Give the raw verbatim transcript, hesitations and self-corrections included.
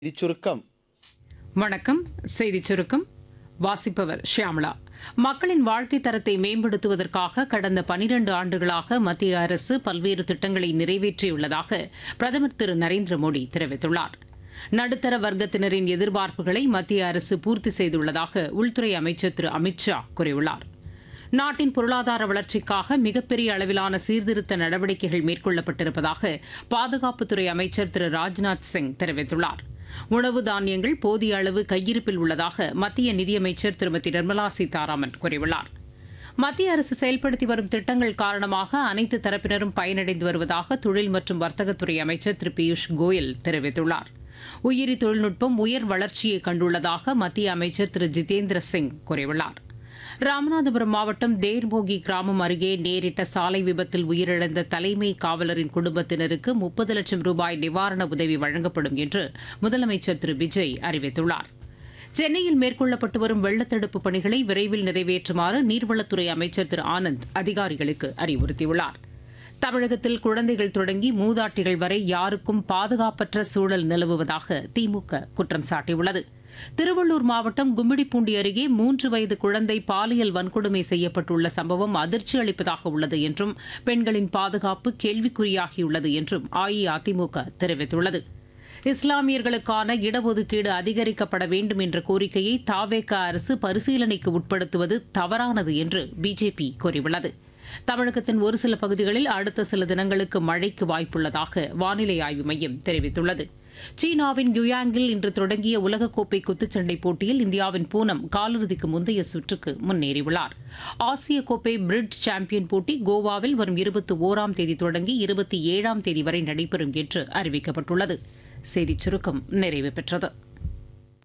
இது சுருக்கம். வணக்கம். செய்திச் சுருக்கம் வாசிப்பவர் ஷியாமளா. மக்களின் வாழ்க்கை தரத்தை மேம்படுத்துவதற்காக கடந்த பனிரண்டு ஆண்டுகளாக மத்திய அரசு பல்வேறு திட்டங்களை நிறைவேற்றியுள்ளதாக பிரதமர் திரு நரேந்திர மோடி தெரிவித்துள்ளார். நடுத்தர வர்க்கத்தினரின் எதிர்பார்ப்புகளை மத்திய அரசு பூர்த்தி செய்துள்ளதாக உள்துறை அமைச்சர் திரு அமித் ஷா கூறியுள்ளார். நாட்டின் பொருளாதார வளர்ச்சிக்காக மிகப்பெரிய அளவிலான சீர்திருத்த நடவடிக்கைகள் மேற்கொள்ளப்பட்டிருப்பதாக பாதுகாப்புத்துறை அமைச்சர் திரு ராஜ்நாத் சிங் தெரிவித்துள்ளார். உணவு தானியங்கள் போதிய அளவு கையிருப்பில் உள்ளதாக மத்திய நிதியமைச்சர் திருமதி நிர்மலா சீதாராமன் கூறியுள்ளார். மத்திய அரசு செயல்படுத்தி வரும் திட்டங்கள் காரணமாக அனைத்து தரப்பினரும் பயனடைந்து வருவதாக தொழில் மற்றும் வர்த்தகத்துறை அமைச்சர் திரு பியூஷ் கோயல் தெரிவித்துள்ளார். உயிரி தொழில்நுட்பம் உயர் வளர்ச்சியை கண்டுள்ளதாக மத்திய அமைச்சர் திரு ஜிதேந்திர சிங் கூறியுள்ளார். ராமநாதபுரம் மாவட்டம் தேர்போகி கிராமம் அருகே நேரிட்ட சாலை விபத்தில் உயிரிழந்த தலைமை காவலரின் குடும்பத்தினருக்கு முப்பது லட்சம் ரூபாய் நிவாரண உதவி வழங்கப்படும் என்று முதலமைச்சர் திரு விஜய் அறிவித்துள்ளார். சென்னையில் மேற்கொள்ளப்பட்டு வரும் வெள்ளத்தடுப்பு பணிகளை விரைவில் நிறைவேற்றுமாறு நீர்வளத்துறை அமைச்சர் திரு ஆனந்த் அதிகாரிகளுக்கு அறிவுறுத்தியுள்ளார். தமிழகத்தில் குழந்தைகள் தொடங்கி மூதாட்டிகள் வரை யாருக்கும் பாதுகாப்பற்ற சூழல் நிலவுவதாக திமுக குற்றம் சாட்டியுள்ளது. திருவள்ளூர் மாவட்டம் கும்மிடிப்பூண்டி அருகே மூன்று வயது குழந்தை பாலியல் வன்கொடுமை செய்யப்பட்டுள்ள சம்பவம் அதிர்ச்சி அளிப்பதாக உள்ளது என்றும் பெண்களின் பாதுகாப்பு கேள்விக்குறியாகியுள்ளது என்றும் அஇஅதிமுக தெரிவித்துள்ளது. இஸ்லாமியர்களுக்கான இடஒதுக்கீடு அதிகரிக்கப்பட வேண்டும் என்ற கோரிக்கையை தாவேக அரசு பரிசீலனைக்கு உட்படுத்துவது தவறானது என்று பிஜேபி கூறியுள்ளது. தமிழகத்தின் ஒரு சில பகுதிகளில் அடுத்த சில தினங்களுக்கு மழைக்கு வாய்ப்புள்ளதாக வானிலை ஆய்வு மையம் தெரிவித்துள்ளது. சீனாவின் குயாங்கில் இன்று தொடங்கிய உலகக்கோப்பை குத்துச்சண்டை போட்டியில் இந்தியாவின் பூனம் காலிறுதிக்கு முந்தைய சுற்றுக்கு முன்னேறியுள்ளார். ஆசிய கோப்பை பிரிட்ஜ் சாம்பியன் போட்டி கோவாவில் வரும் இருபத்தி ஓராம் தேதி தொடங்கி இருபத்தி ஏழாம் தேதி வரை நடைபெறும் என்று அறிவிக்கப்பட்டுள்ளது. செய்திச் சுருக்கம் நிறைவு பெற்றது.